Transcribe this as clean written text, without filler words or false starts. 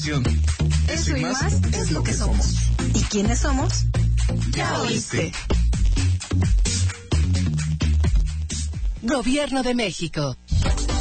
información. Eso y más es lo que somos. ¿Y quiénes somos? Ya oíste. Gobierno de México.